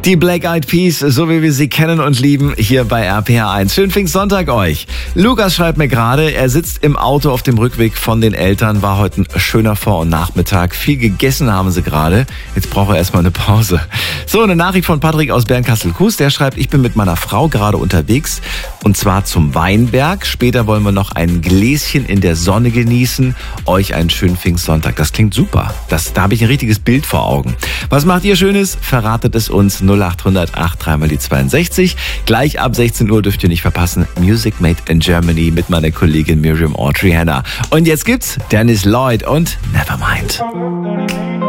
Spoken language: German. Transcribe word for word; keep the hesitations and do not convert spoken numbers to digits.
Die Black Eyed Peas, so wie wir sie kennen und lieben, hier bei R P R eins. Schönen Pfingstsonntag euch. Lukas schreibt mir gerade, er sitzt im Auto auf dem Rückweg von den Eltern, war heute ein schöner Vor- und Nachmittag. Viel gegessen haben sie gerade. Jetzt braucht er erstmal eine Pause. So, eine Nachricht von Patrick aus Bernkastel-Kues. Der schreibt, ich bin mit meiner Frau gerade unterwegs und zwar zum Weinberg. Später wollen wir noch ein Gläschen in der Sonne genießen. Euch einen schönen Pfingstsonntag. Das klingt super. Das, da habe ich ein richtiges Bild vor Augen. Was macht ihr Schönes? Verratet es uns. null acht hundert acht dreimal die zweiundsechzig. Gleich ab sechzehn Uhr dürft ihr nicht verpassen. Music Made in Germany mit meiner Kollegin Miriam Audrey Hanna. Und jetzt gibt's Dennis Lloyd und Nevermind.